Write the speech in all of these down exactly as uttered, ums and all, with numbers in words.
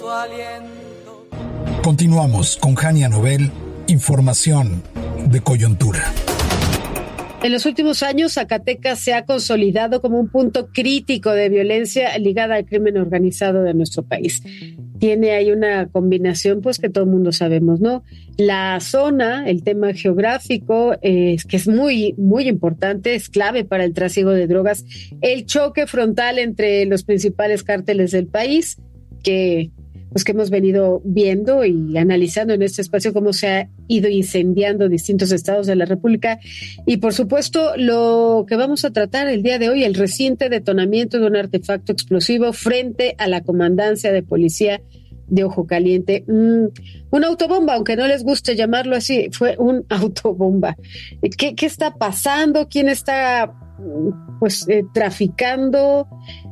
Continuamos con Jania Nobel, información de coyuntura. En los últimos años, Zacatecas se ha consolidado como un punto crítico de violencia ligada al crimen organizado de nuestro país. Tiene ahí una combinación, pues, que todo el mundo sabemos, ¿no? La zona, el tema geográfico, eh, que es muy, muy importante, es clave para el tráfico de drogas. El choque frontal entre los principales cárteles del país, que pues que hemos venido viendo y analizando en este espacio cómo se ha ido incendiando distintos estados de la República. Y por supuesto, lo que vamos a tratar el día de hoy, el reciente detonamiento de un artefacto explosivo frente a la comandancia de policía de Ojo Caliente. Mm, una autobomba, aunque no les guste llamarlo así, fue un autobomba. ¿Qué, qué está pasando? ¿Quién está pues eh, traficando,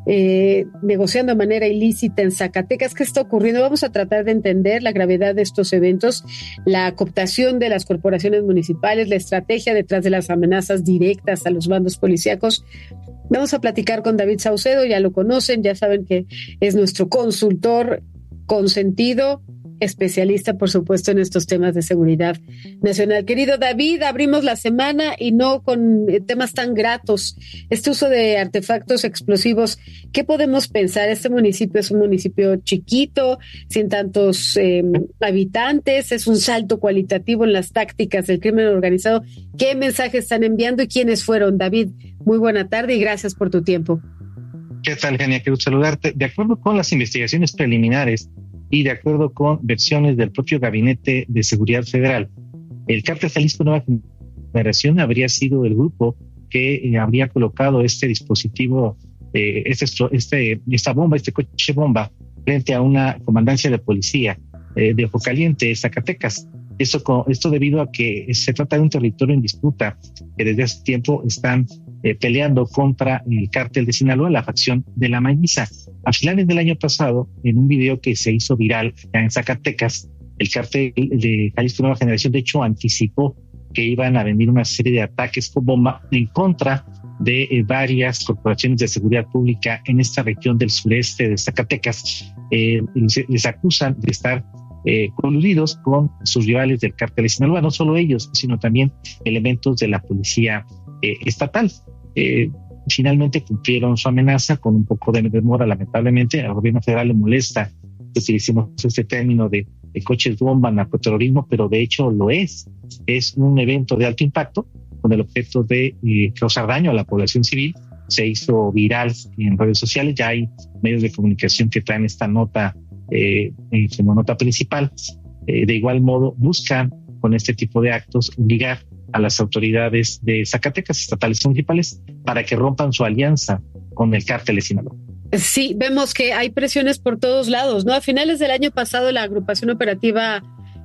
eh, negociando de manera ilícita en Zacatecas? ¿Qué está ocurriendo? Vamos a tratar de entender la gravedad de estos eventos, la cooptación de las corporaciones municipales, la estrategia detrás de las amenazas directas a los bandos policíacos. Vamos a platicar con David Saucedo, ya lo conocen, ya saben que es nuestro consultor consentido, especialista, por supuesto, en estos temas de seguridad nacional. Querido David, abrimos la semana y no con temas tan gratos. Este uso de artefactos explosivos, ¿qué podemos pensar? Este municipio es un municipio chiquito, sin tantos eh, habitantes, es un salto cualitativo en las tácticas del crimen organizado. ¿Qué mensajes están enviando y quiénes fueron? David, muy buena tarde y gracias por tu tiempo. ¿Qué tal, Genia? Quiero saludarte. De acuerdo con las investigaciones preliminares y de acuerdo con versiones del propio Gabinete de Seguridad Federal, el Cártel Jalisco Nueva Generación habría sido el grupo que eh, habría colocado este dispositivo, eh, este, este, esta bomba, este coche bomba, frente a una comandancia de policía eh, de Ojo Caliente, Zacatecas. Esto, esto debido a que se trata de un territorio en disputa que desde hace tiempo están eh, peleando contra el cártel de Sinaloa, la facción de la Mañiza. A finales del año pasado, en un video que se hizo viral en Zacatecas, el cártel de Jalisco Nueva Generación, de hecho, anticipó que iban a venir una serie de ataques con bomba en contra de eh, varias corporaciones de seguridad pública en esta región del sureste de Zacatecas. Eh, les, les acusan de estar Eh, coludidos con sus rivales del cártel de Sinaloa, no solo ellos, sino también elementos de la policía eh, estatal. Eh, finalmente cumplieron su amenaza con un poco de demora, lamentablemente. Al gobierno federal le molesta que utilicemos este término de, de coches bomba, narcoterrorismo, pero de hecho lo es. Es un evento de alto impacto con el objeto de eh, causar daño a la población civil. Se hizo viral en redes sociales, ya hay medios de comunicación que traen esta nota Eh, eh, como nota principal. Eh, de igual modo, buscan con este tipo de actos obligar a las autoridades de Zacatecas, estatales y municipales, para que rompan su alianza con el cártel de Sinaloa. Sí, vemos que hay presiones por todos lados, ¿no? A finales del año pasado, la agrupación operativa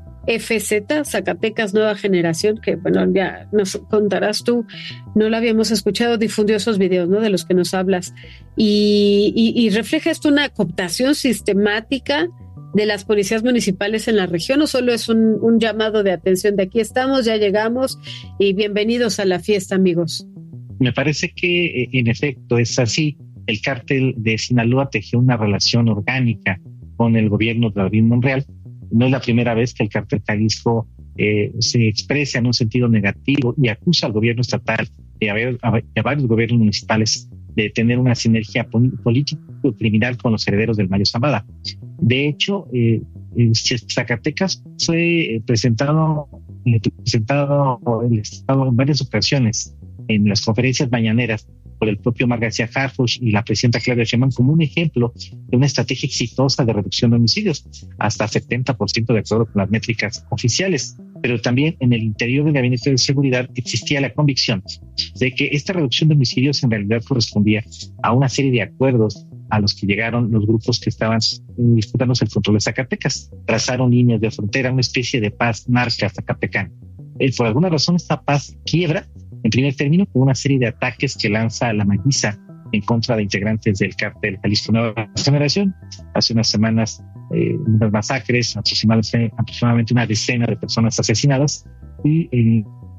F Z, Zacatecas Nueva Generación, que bueno, ya nos contarás tú, no la habíamos escuchado, difundió esos videos, ¿no?, de los que nos hablas, y, y, y refleja esto una cooptación sistemática de las policías municipales en la región, o solo es un, un llamado de atención de aquí estamos, ya llegamos y bienvenidos a la fiesta, amigos. Me parece que en efecto es así. El cártel de Sinaloa tejió una relación orgánica con el gobierno de David Monreal. No es la primera vez que el cártel Jalisco eh, se expresa en un sentido negativo y acusa al gobierno estatal y a, ver, a, a varios gobiernos municipales de tener una sinergia político-criminal con los herederos del Mayo Zambada. De hecho, eh, en Zacatecas fue presentado, eh, presentado el Estado en varias ocasiones en las conferencias mañaneras por el propio Omar García Harfuch y la presidenta Claudia Sheinbaum como un ejemplo de una estrategia exitosa de reducción de homicidios, hasta setenta por ciento de acuerdo con las métricas oficiales. Pero también en el interior del Gabinete de Seguridad existía la convicción de que esta reducción de homicidios en realidad correspondía a una serie de acuerdos a los que llegaron los grupos que estaban disputándose el control de Zacatecas. Trazaron líneas de frontera, una especie de paz narca zacatecana. Eh, por alguna razón esta paz quiebra, en primer término, con una serie de ataques que lanza la Mañiza en contra de integrantes del cártel Jalisco Nueva Generación. Hace unas semanas, eh, unas masacres, aproximadamente, aproximadamente una decena de personas asesinadas, y eh,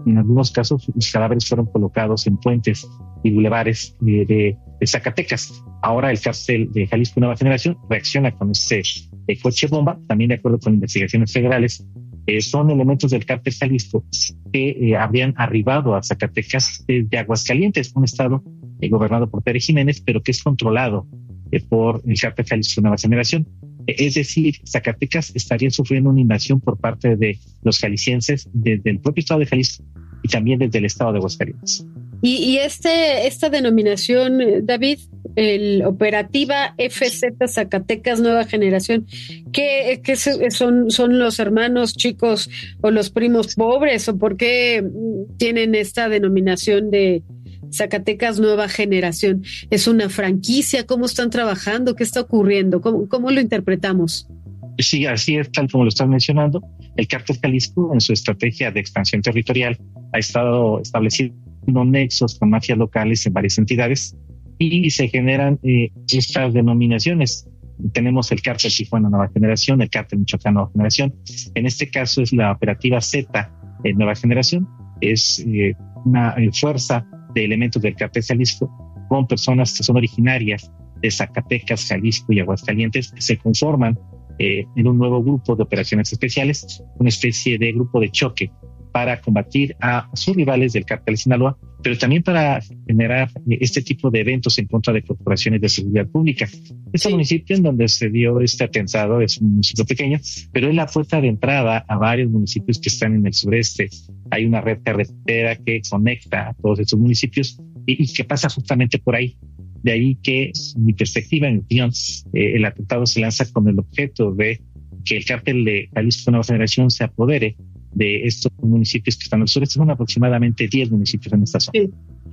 en algunos casos los cadáveres fueron colocados en puentes y bulevares de, de, de Zacatecas. Ahora el cártel de Jalisco Nueva Generación reacciona con este eh, coche bomba, también de acuerdo con investigaciones federales. Eh, son elementos del cártel Jalisco que eh, habrían arribado a Zacatecas desde Aguascalientes, un estado eh, gobernado por Pérez Jiménez, pero que es controlado eh, por el cártel Jalisco Nueva Generación. Eh, es decir, Zacatecas estaría sufriendo una invasión por parte de los jaliscienses desde el propio estado de Jalisco y también desde el estado de Aguascalientes. Y, y este, esta denominación, David, el Operativa F Z Zacatecas Nueva Generación, ¿qué, qué son, son los hermanos chicos o los primos pobres? ¿O por qué tienen esta denominación de Zacatecas Nueva Generación? ¿Es una franquicia? ¿Cómo están trabajando? ¿Qué está ocurriendo? ¿Cómo, cómo lo interpretamos? Sí, así es, tal como lo estás mencionando. El cártel Jalisco, en su estrategia de expansión territorial, ha estado estableciendo nexos con mafias locales en varias entidades y se generan eh, estas denominaciones. Tenemos el cártel Tijuana Nueva Generación, el cártel Michoacán Nueva Generación. En este caso es la Operativa Z eh, Nueva Generación. Es eh, una eh, fuerza de elementos del cártel Jalisco con personas que son originarias de Zacatecas, Jalisco y Aguascalientes, que se conforman eh, en un nuevo grupo de operaciones especiales, una especie de grupo de choque para combatir a sus rivales del cártel de Sinaloa, pero también para generar este tipo de eventos en contra de corporaciones de seguridad pública. Este sí. municipio en donde se dio este atentado es un municipio pequeño, pero es la puerta de entrada a varios municipios que están en el sureste. Hay una red carretera que conecta a todos estos municipios y, y que pasa justamente por ahí. De ahí que, en mi perspectiva, en mi opinión, eh, el atentado se lanza con el objeto de que el cártel de Jalisco Nueva Generación se apodere de estos municipios que están al sureste. Son aproximadamente diez municipios en esta zona. Sí.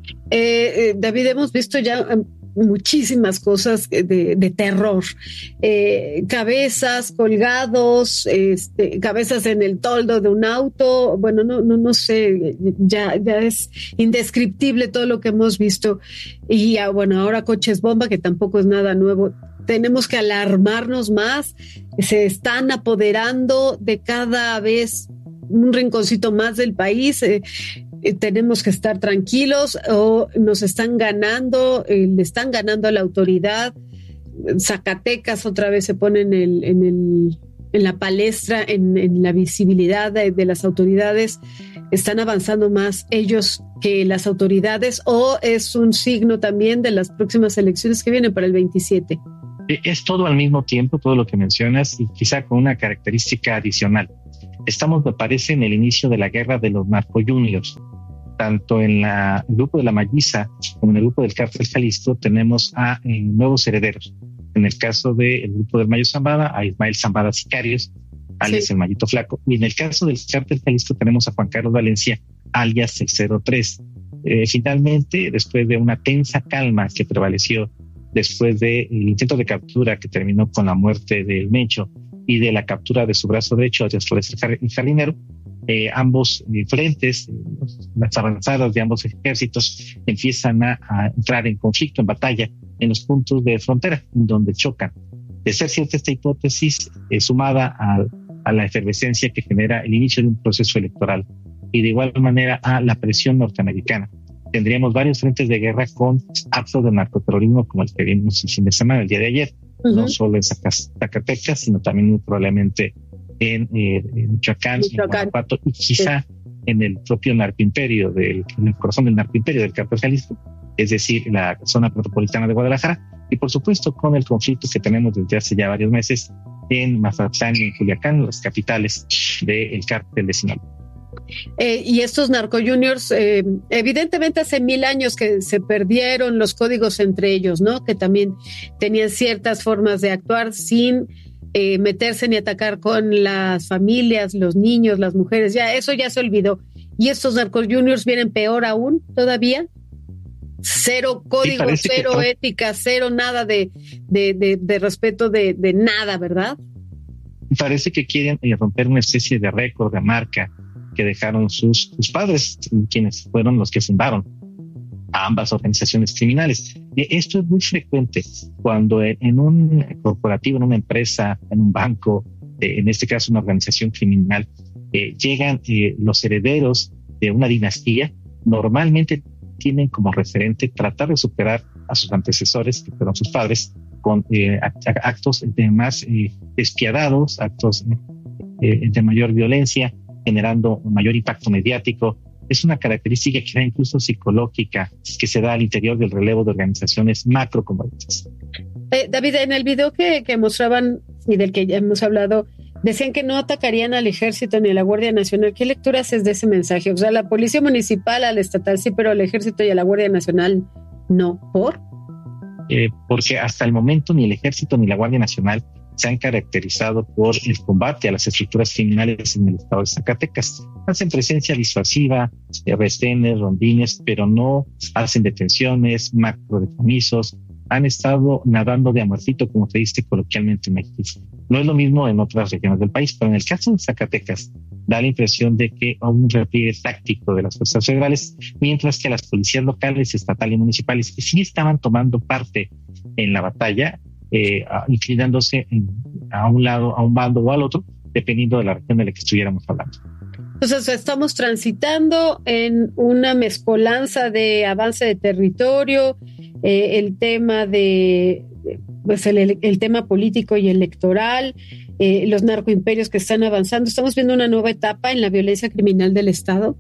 Eh, eh, David, hemos visto ya um, muchísimas cosas de, de terror. Eh, cabezas colgados, este, cabezas en el toldo de un auto. Bueno, no, no, no sé, ya, ya es indescriptible todo lo que hemos visto. Y ah, bueno, ahora coches bomba, que tampoco es nada nuevo. Tenemos que alarmarnos más. Se están apoderando de cada vez un rinconcito más del país. Eh, eh, tenemos que estar tranquilos o nos están ganando, eh, le están ganando a la autoridad. Zacatecas otra vez se pone en, el, en, el, en la palestra, en, en la visibilidad de, de las autoridades. Están avanzando más ellos que las autoridades, o es un signo también de las próximas elecciones que vienen para el veintisiete. Es todo al mismo tiempo, todo lo que mencionas, y quizá con una característica adicional. Estamos, me parece, en el inicio de la guerra de los narcojuniors. Tanto en la, el grupo de la Malliza como en el grupo del cártel Jalisco tenemos a eh, nuevos herederos. En el caso del grupo del Mayo Zambada, a Ismael Zambada Sicarios, alias sí. el Mayito Flaco. Y en el caso del cártel Jalisco tenemos a Juan Carlos Valencia, alias el cero tres. Eh, finalmente, después de una tensa calma que prevaleció después del intento de captura que terminó con la muerte del Mencho y de la captura de su brazo derecho hacia Flores y Jardinero, eh, ambos eh, frentes, eh, las avanzadas de ambos ejércitos empiezan a, a entrar en conflicto, en batalla, en los puntos de frontera, en donde chocan. De ser cierta esta hipótesis, eh, sumada a, a la efervescencia que genera el inicio de un proceso electoral y de igual manera a la presión norteamericana, tendríamos varios frentes de guerra con actos de narcoterrorismo como el que vimos el fin de semana, el día de ayer, uh-huh. no solo en Zacatecas, sino también muy probablemente en, eh, en Michoacán, Michoacán, en Guanajuato y quizá sí. en el propio narcoimperio, del, en el corazón del narcoimperio del cártel Jalisco, es decir, la zona metropolitana de Guadalajara, y por supuesto con el conflicto que tenemos desde hace ya varios meses en Mazatlán y en Culiacán, las capitales del cártel de Sinaloa. Eh, y estos narcojuniors, eh, evidentemente hace mil años que se perdieron los códigos entre ellos, ¿no? Que también tenían ciertas formas de actuar sin eh, meterse ni atacar con las familias, los niños, las mujeres. Ya eso ya se olvidó. Y estos narcojuniors vienen peor aún todavía. Cero código, sí, cero que... ética, cero nada de, de, de, de respeto de, de nada, ¿verdad? Parece que quieren romper una especie de récord, de marca que dejaron sus, sus padres, quienes fueron los que fundaron a ambas organizaciones criminales. Y esto es muy frecuente cuando en, en un corporativo, en una empresa, en un banco, eh, en este caso una organización criminal, eh, llegan eh, los herederos de una dinastía, normalmente tienen como referente tratar de superar a sus antecesores, que fueron sus padres, con eh, actos de más eh, despiadados, actos eh, de mayor violencia, generando un mayor impacto mediático. Es una característica que era incluso psicológica, que se da al interior del relevo de organizaciones macro como estas. Eh, David, en el video que, que mostraban y del que ya hemos hablado, decían que no atacarían al ejército ni a la Guardia Nacional. ¿Qué lectura haces de ese mensaje? O sea, la policía municipal, al estatal sí, pero al ejército y a la Guardia Nacional no. ¿Por? Eh, porque hasta el momento ni el ejército ni la Guardia Nacional se han caracterizado por el combate a las estructuras criminales en el estado de Zacatecas. Hacen presencia disuasiva, retenes, rondines, pero no hacen detenciones, macrodecomisos. Han estado nadando de a muertito, como se dice coloquialmente en México. No es lo mismo en otras regiones del país, pero en el caso de Zacatecas da la impresión de que hay un repliegue táctico de las fuerzas federales, mientras que las policías locales, estatales y municipales, que sí estaban tomando parte en la batalla, eh, inclinándose en, a un lado, a un bando o al otro, dependiendo de la región de la que estuviéramos hablando. Entonces estamos transitando en una mezcolanza de avance de territorio, eh, el tema de pues el, el tema político y electoral, eh, los narcoimperios que están avanzando. Estamos viendo una nueva etapa en la violencia criminal del Estado.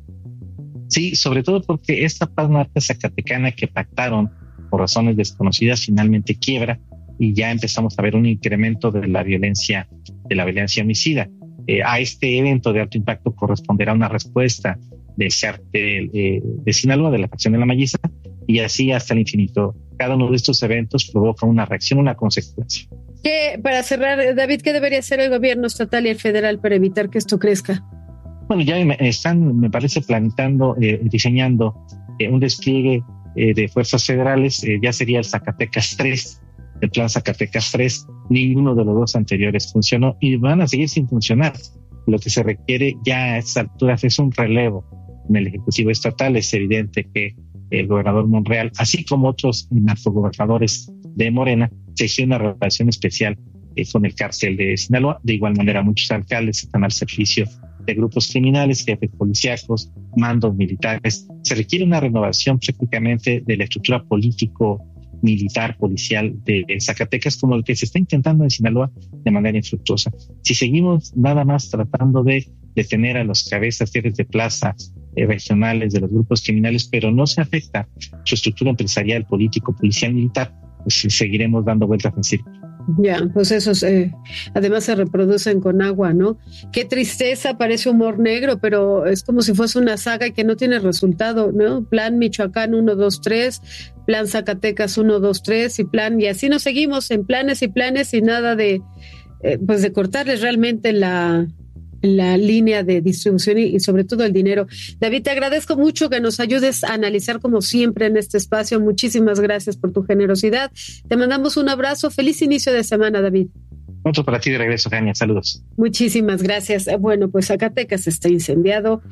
Sí, sobre todo porque esta paz narca zacatecana que pactaron por razones desconocidas finalmente quiebra y ya empezamos a ver un incremento de la violencia, de la violencia homicida. Eh, a este evento de alto impacto corresponderá una respuesta del cártel eh, de Sinaloa, de la facción de la Malliza, y así hasta el infinito. Cada uno de estos eventos provoca una reacción, una consecuencia. ¿Qué, para cerrar, David, qué debería hacer el gobierno estatal y el federal para evitar que esto crezca? Bueno, ya están, me parece, planteando, eh, diseñando eh, un despliegue eh, de fuerzas federales. Eh, ya sería el Zacatecas tres, el plan Zacatecas tres. Ninguno de los dos anteriores funcionó y van a seguir sin funcionar. Lo que se requiere ya a estas alturas es un relevo en el Ejecutivo Estatal. Es evidente que el gobernador Monreal, así como otros narcogobernadores de Morena, se hizo una relación especial eh, con el cártel de Sinaloa. De igual manera, muchos alcaldes están al servicio de grupos criminales, jefes policíacos, mandos militares. Se requiere una renovación prácticamente de la estructura político, militar, policial de Zacatecas, como el que se está intentando en Sinaloa de manera infructuosa. Si seguimos nada más tratando de detener a los cabezas jefes de plaza eh, regionales de los grupos criminales, pero no se afecta su estructura empresarial, político, policial, militar, pues seguiremos dando vueltas en círculo. Ya, pues esos eh, además se reproducen con agua, ¿no? Qué tristeza, parece humor negro, pero es como si fuese una saga que no tiene resultado, ¿no? Plan Michoacán uno, dos, tres, plan Zacatecas uno, dos, tres y plan, y así nos seguimos en planes y planes y nada de, eh, pues de cortarles realmente la, la línea de distribución y, y sobre todo el dinero. David, te agradezco mucho que nos ayudes a analizar como siempre en este espacio. Muchísimas gracias por tu generosidad. Te mandamos un abrazo. Feliz inicio de semana, David. Otro para ti de regreso, Gania. Saludos. Muchísimas gracias. Bueno, pues Zacatecas está incendiado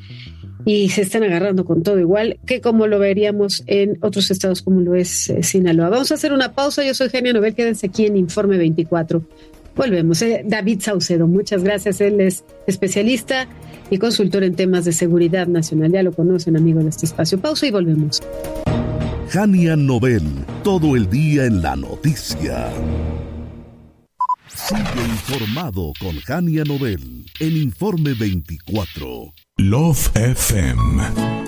y se están agarrando con todo igual que como lo veríamos en otros estados como lo es eh, Sinaloa. Vamos a hacer una pausa. Yo soy Gania Nobel. Quédense aquí en Informe veinticuatro. Volvemos. Eh, David Saucedo, muchas gracias. Él es especialista y consultor en temas de seguridad nacional. Ya lo conocen, amigos de este espacio. Pausa y volvemos. Gania Nobel, todo el día en la noticia. Sigue informado con Gania Nobel en Informe veinticuatro. Love F M